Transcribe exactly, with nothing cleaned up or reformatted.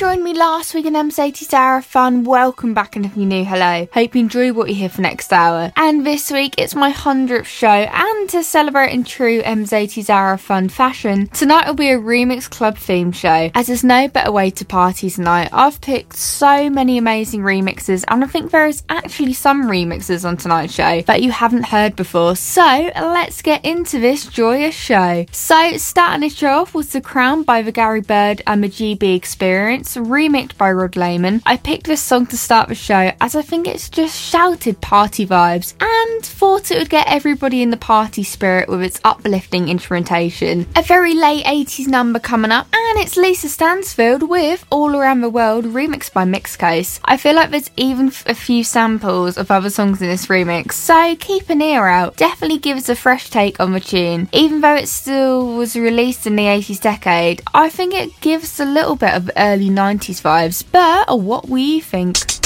joined me last week in M's eighties Hour of Fun, welcome back, and if you're new, hello. Hope you enjoy what you hear for next hour. And this week it's my hundredth show, and to celebrate in true M's eighties Hour of Fun fashion, tonight will be a remix club themed show. As there's no better way to party tonight, I've picked so many amazing remixes, and I think there is actually some remixes on tonight's show that you haven't heard before, so let's get into this joyous show. So starting this show off was The Crown by the Gary Bird and the G B Experience, remixed by Rod Layman. I picked this song to start the show as I think it's just shouted party vibes and thought it would get everybody in the party spirit with its uplifting instrumentation. A very late eighties number coming up, and it's Lisa Stansfield with All Around the World, remixed by Mixcoast. I feel like there's even a few samples of other songs in this remix, so keep an ear out. Definitely gives a fresh take on the tune. Even though it still was released in the eighties decade, I think it gives a little bit of early nineties vibes, but what will you think?